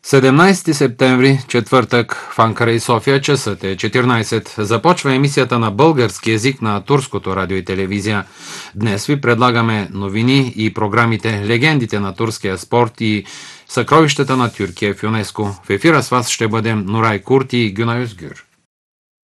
17 септември, четвъртък, в Анкара и София, часът е 14. Започва емисията на български език на турското радио и телевизия. Днес ви предлагаме новини и програмите "Легендите на турския спорт" и "Съкровищата на Тюркия в ЮНЕСКО". В ефира с вас ще бъдем Нурай Курти и Гюнай Özgür.